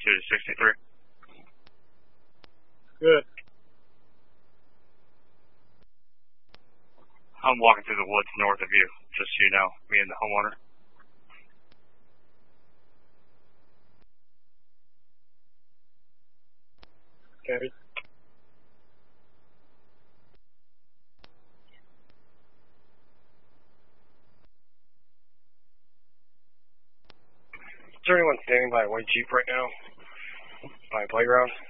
to 63. Good. I'm walking through the woods north of you, just so you know, me and the homeowner. Okay. Is there anyone standing by a white Jeep right now? By a playground?